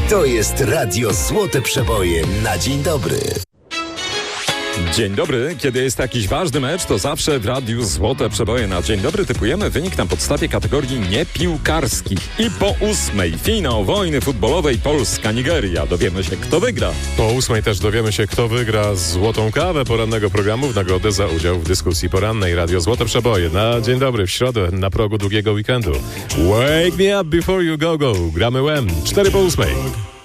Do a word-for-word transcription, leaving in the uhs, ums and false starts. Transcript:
To jest Radio Złote Przeboje na dzień dobry. Dzień dobry. Kiedy jest jakiś ważny mecz, to zawsze w Radiu Złote Przeboje na dzień dobry typujemy wynik na podstawie kategorii niepiłkarskich. I po ósmej finał wojny futbolowej Polska-Nigeria. Dowiemy się, kto wygra. Po ósmej też dowiemy się, kto wygra złotą kawę porannego programu w nagrodę za udział w dyskusji porannej. Radio Złote Przeboje na dzień dobry w środę na progu długiego weekendu. Wake me up before you go go. Gramy Wem. Cztery po ósmej.